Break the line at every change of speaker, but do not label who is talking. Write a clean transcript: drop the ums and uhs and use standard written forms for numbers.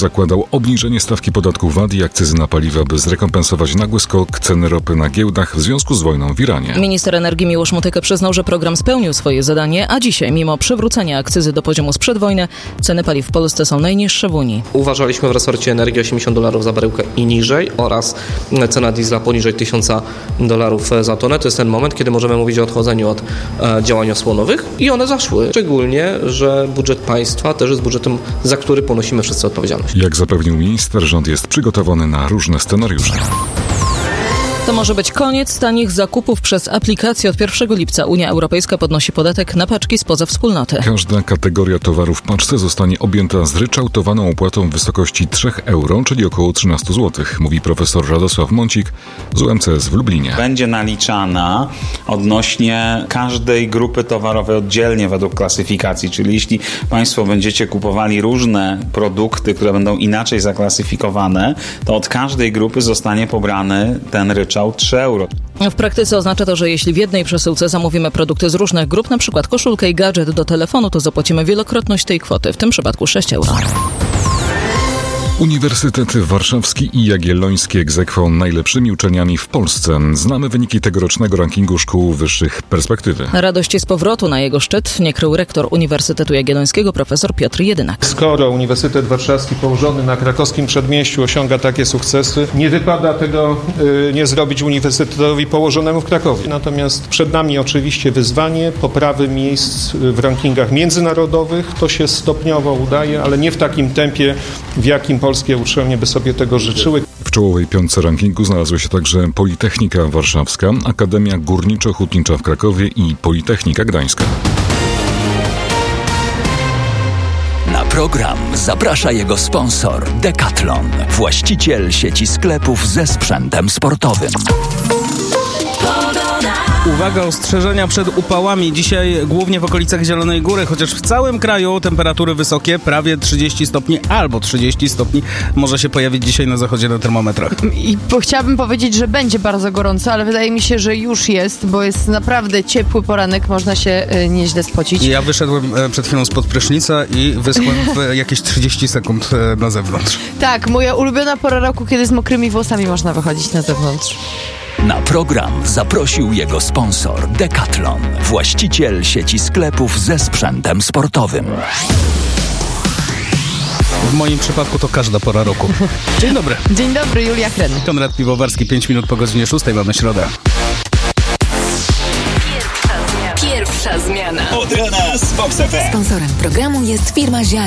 zakładał obniżenie stawki podatku VAT i akcyzy na paliwa, by zrekompensować nagły skok ceny ropy na giełdach w związku z wojną w Iranie.
Minister energii Miłosz Motyka przyznał, że program spełnił swoje zadanie, a dzisiaj, mimo przywrócenia akcyzy do poziomu sprzed wojny, ceny paliw w Polsce są najniższe w Unii.
Uważaliśmy w resorcie energii $80 za baryłkę i niżej oraz cena diesla poniżej $1000 za tonę. To jest ten moment, kiedy możemy mówić o odchodzeniu od działań osłonowych i one zaszły. Szczególnie, że budżet państwa też jest budżetem, za który ponosimy wszyscy odpowiedzialność.
Jak zapewnił minister, rząd jest przygotowany na różne scenariusze.
To może być koniec tanich zakupów przez aplikację. Od 1 lipca Unia Europejska podnosi podatek na paczki spoza wspólnoty.
Każda kategoria towaru w paczce zostanie objęta zryczałtowaną opłatą w wysokości 3 euro, czyli około 13 zł, mówi profesor Radosław Mącik z UMCS w Lublinie.
Będzie naliczana odnośnie każdej grupy towarowej oddzielnie według klasyfikacji, czyli jeśli Państwo będziecie kupowali różne produkty, które będą inaczej zaklasyfikowane, to od każdej grupy zostanie pobrany ten ryczałt 3 euro.
W praktyce oznacza to, że jeśli w jednej przesyłce zamówimy produkty z różnych grup, na przykład koszulkę i gadżet do telefonu, to zapłacimy wielokrotność tej kwoty, w tym przypadku 6 euro.
Uniwersytet Warszawski i Jagielloński egzekwo najlepszymi uczelniami w Polsce. Znamy wyniki tegorocznego rankingu szkół wyższych Perspektywy.
Radości z powrotu na jego szczyt nie krył rektor Uniwersytetu Jagiellońskiego profesor Piotr Jedynak.
Skoro Uniwersytet Warszawski położony na krakowskim przedmieściu osiąga takie sukcesy, nie wypada tego nie zrobić uniwersytetowi położonemu w Krakowie. Natomiast przed nami oczywiście wyzwanie poprawy miejsc w rankingach międzynarodowych. To się stopniowo udaje, ale nie w takim tempie, w jakim polskie uczelnie by sobie tego życzyły.
W czołowej piątce rankingu znalazły się także Politechnika Warszawska, Akademia Górniczo-Hutnicza w Krakowie i Politechnika Gdańska.
Na program zaprasza jego sponsor Decathlon, właściciel sieci sklepów ze sprzętem sportowym.
Uwaga, ostrzeżenia przed upałami. Dzisiaj głównie w okolicach Zielonej Góry, chociaż w całym kraju temperatury wysokie, prawie 30 stopni albo 30 stopni może się pojawić dzisiaj na zachodzie na termometrach.
I chciałabym powiedzieć, że będzie bardzo gorąco, ale wydaje mi się, że już jest, bo jest naprawdę ciepły poranek, można się nieźle spocić.
Ja wyszedłem przed chwilą spod prysznica i wyschłem w jakieś 30 sekund na zewnątrz.
Tak, moja ulubiona pora roku, kiedy z mokrymi włosami można wychodzić na zewnątrz.
Na program zaprosił jego sponsor Decathlon, właściciel sieci sklepów ze sprzętem sportowym.
W moim przypadku to każda pora roku. Dzień dobry.
Dzień dobry, Julia Kren.
Konrad Piwowarski, 5 minut po godzinie 6, mamy środę.
Pierwsza zmiana.
Od rana z Fox FM.
Sponsorem programu jest firma Ziaja.